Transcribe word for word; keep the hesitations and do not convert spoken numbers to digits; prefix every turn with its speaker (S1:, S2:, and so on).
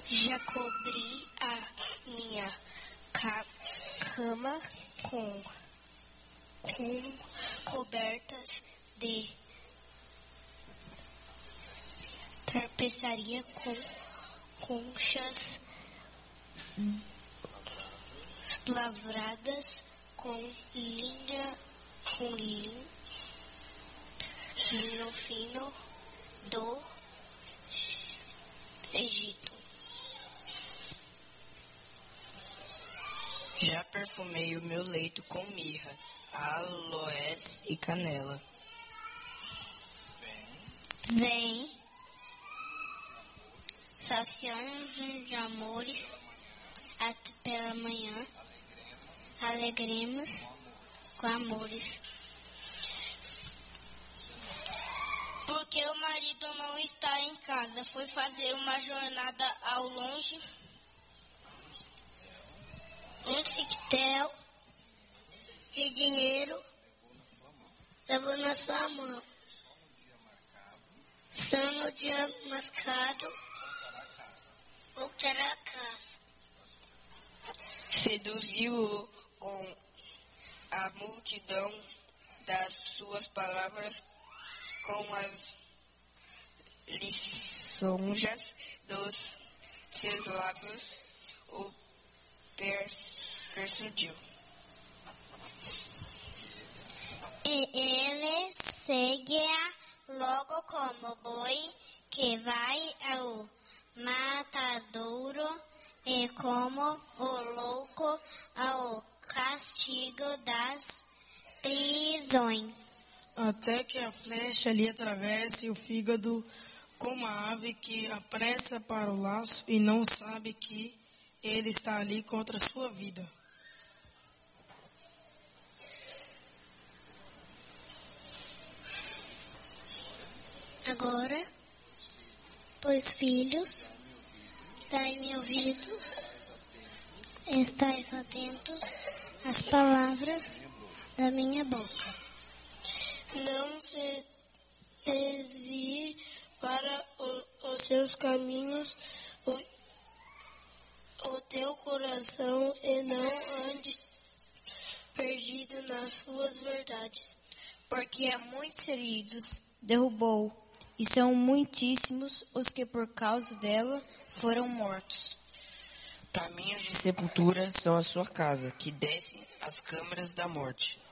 S1: Já cobri a minha ca- cama com, com cobertas de tapeçaria com conchas lavradas com linha com linho, linho fino do Egito.
S2: Já perfumei o meu leito com mirra, aloés e canela.
S1: Vem, saciamos de amores até pela manhã, alegremos com amores.
S3: Porque o marido não está em casa, foi fazer uma jornada ao longe.
S1: Um tictel de dinheiro levou na sua mão. Só no dia marcado voltará a casa.
S2: Seduziu-o com a multidão das suas palavras, com as lisonjas dos seus lábios, o persuadiu.
S1: E ele segue-a logo como boi que vai ao matadouro e como o louco ao castigo das prisões.
S4: Até que a flecha lhe atravesse o fígado como a ave que apressa para o laço e não sabe que ele está ali contra a sua vida.
S1: Agora, pois filhos, dai-me ouvidos, estais atentos às palavras da minha boca.
S5: Não se desvie para o, os seus caminhos o, o teu coração e não andes perdido nas suas verdades.
S3: Porque a muitos feridos derrubou, e são muitíssimos os que por causa dela foram mortos.
S2: Caminhos de sepultura são a sua casa, que desce às câmaras da morte.